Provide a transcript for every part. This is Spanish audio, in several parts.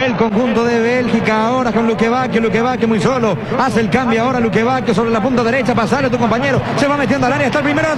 el conjunto de Bélgica ahora con Luque Bacchio muy solo, hace el cambio ahora Luque Bacchio sobre la punta derecha, pasale a tu compañero, se va metiendo al área, está el primero,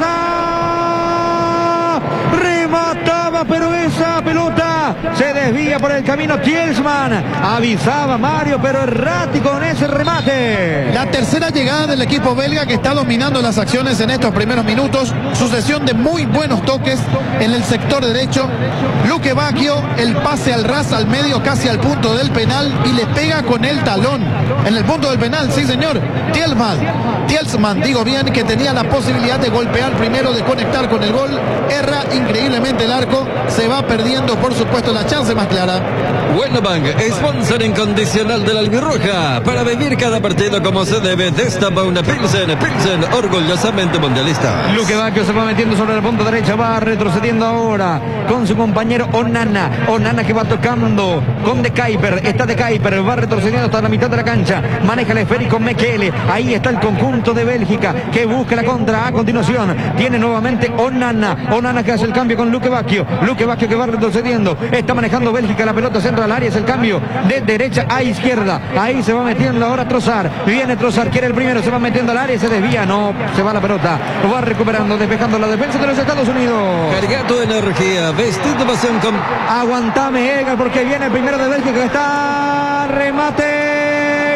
remataba, pero esa pelota se desvía por el camino Tielemans, avisaba Mario, pero errático en ese remate. La tercera llegada del equipo belga que está dominando las acciones en estos primeros minutos, sucesión de muy buenos toques en el sector derecho, Luque Bacchio, el pase al ras, al medio, casi al punto del penal, y le pega con el talón en el punto del penal, sí señor, Tielemans, digo bien, que tenía la posibilidad de golpear primero, de conectar con el gol, erra increíblemente el arco, se va perdiendo por supuesto la chance más clara. Winnerbank, sponsor incondicional de la albirroja, para vivir cada partido como se debe, destapa una Pilsen, orgullosamente mundialista. Luque Bacchio se va metiendo sobre el punto derecha, va retrocediendo ahora con su compañero Onana que va tocando con De Kuyper, está De Kuyper, va retrocediendo hasta la mitad de la cancha, maneja el esférico Mekele, ahí está el conjunto de Bélgica que busca la contra, a continuación tiene nuevamente Onana que hace el cambio con Luque Bacchio que va retrocediendo, está manejando Bélgica la pelota, centro al área, es el cambio de derecha a izquierda, ahí se va metiendo ahora Trossard, viene Trossard, quiere el primero, se va metiendo al área, se desvía, no, se va la pelota, va recuperando, despejando la defensa de los Estados Unidos. Carga tu energía, vestido pasión con... Aguantame, Egar, porque viene el primero de Bélgica, que está remate.